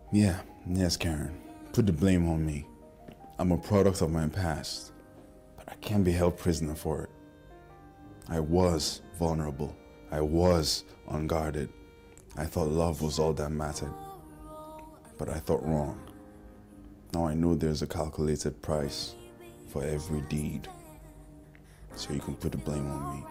Yes, Karen. Put the blame on me. I'm a product of my past, but I can't be held prisoner for it. I was vulnerable. I was unguarded. I thought love was all that mattered, but I thought wrong. Now I know there's a calculated price for every deed, so you can put the blame on me.